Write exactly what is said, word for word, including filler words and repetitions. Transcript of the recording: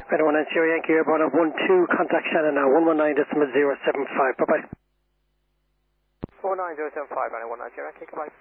Radar one nine zero Yankee airborne at one two, contact Shannon now, one one nine decimal zero seven five, bye bye. one nine zero seven five, Radar one nine zero Yankee, goodbye.